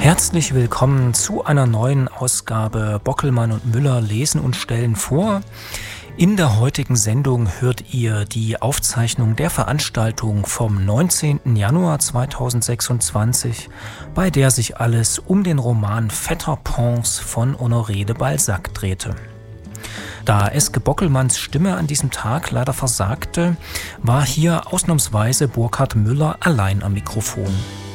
Herzlich willkommen zu einer neuen Ausgabe Bockelmann und Müller lesen und stellen vor. In der heutigen Sendung hört ihr die Aufzeichnung der Veranstaltung vom 19. Januar 2026, bei der sich alles um den Roman Vetter Pons von Honoré de Balzac drehte. Da Eske Bockelmanns Stimme an diesem Tag leider versagte, war hier ausnahmsweise Burkhard Müller allein am Mikrofon.